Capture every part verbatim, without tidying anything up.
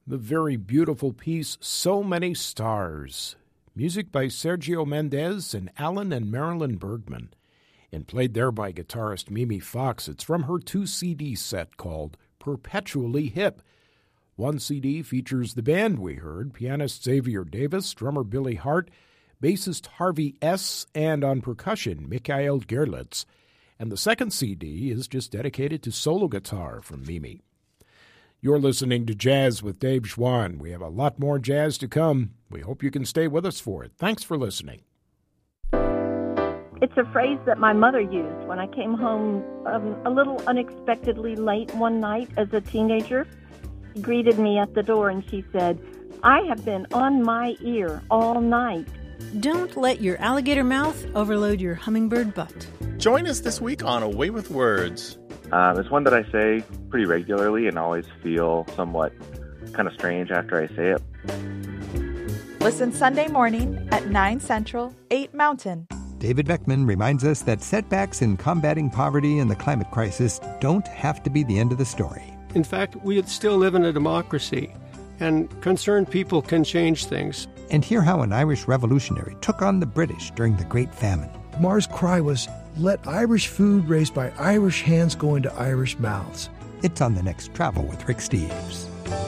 the very beautiful piece, So Many Stars. Music by Sergio Mendes and Alan and Marilyn Bergman. And played there by guitarist Mimi Fox. It's from her two C D set called Perpetually Hip. One C D features the band we heard, pianist Xavier Davis, drummer Billy Hart, bassist Harvey S., and on percussion, Mikhail Gerlitz. And the second C D is just dedicated to solo guitar from Mimi. You're listening to Jazz with Dave Schwann. We have a lot more jazz to come. We hope you can stay with us for it. Thanks for listening. It's a phrase that my mother used when I came home um, a little unexpectedly late one night as a teenager. She greeted me at the door and she said, "I have been on my ear all night." Don't let your alligator mouth overload your hummingbird butt. Join us this week on Away with Words. Um, it's one that I say pretty regularly and always feel somewhat kind of strange after I say it. Listen Sunday morning at nine Central, eight Mountain. David Beckman reminds us that setbacks in combating poverty and the climate crisis don't have to be the end of the story. In fact, we still live in a democracy, and concerned people can change things. And hear how an Irish revolutionary took on the British during the Great Famine. Mar's cry was, "Let Irish food raised by Irish hands go into Irish mouths." It's on the next Travel with Rick Steves.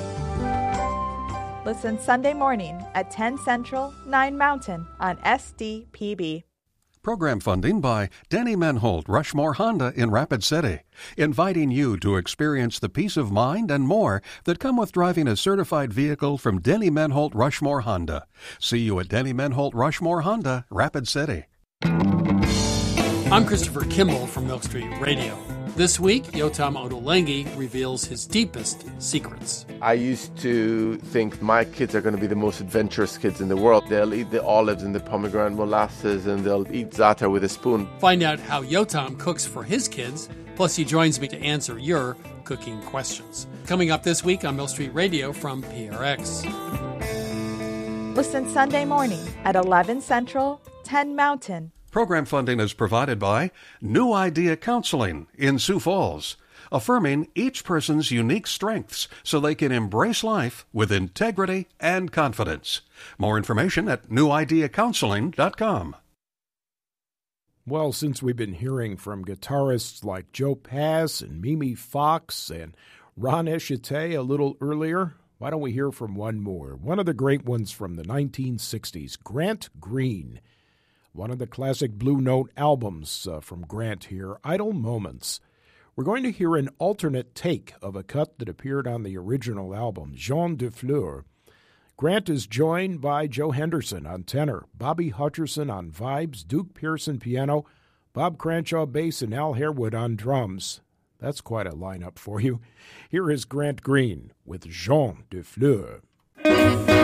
Listen Sunday morning at ten Central, nine Mountain on S D P B. Program funding by Denny Menholt, Rushmore Honda in Rapid City, inviting you to experience the peace of mind and more that come with driving a certified vehicle from Denny Menholt, Rushmore Honda. See you at Denny Menholt, Rushmore Honda, Rapid City. I'm Christopher Kimball from Milk Street Radio. This week, Yotam Ottolenghi reveals his deepest secrets. I used to think my kids are going to be the most adventurous kids in the world. They'll eat the olives and the pomegranate molasses, and they'll eat za'atar with a spoon. Find out how Yotam cooks for his kids, plus he joins me to answer your cooking questions. Coming up this week on Milk Street Radio from P R X. Listen Sunday morning at eleven Central, ten Mountain. Program funding is provided by New Idea Counseling in Sioux Falls, affirming each person's unique strengths so they can embrace life with integrity and confidence. More information at new idea counseling dot com. Well, since we've been hearing from guitarists like Joe Pass and Mimi Fox and Ron Eshite a little earlier, why don't we hear from one more? One of the great ones from the nineteen sixties, Grant Green. One of the classic Blue Note albums uh, from Grant here, Idle Moments. We're going to hear an alternate take of a cut that appeared on the original album, Jean de Fleur. Grant is joined by Joe Henderson on tenor, Bobby Hutcherson on vibes, Duke Pearson piano, Bob Cranshaw bass, and Al Harewood on drums. That's quite a lineup for you. Here is Grant Green with Jean de Fleur.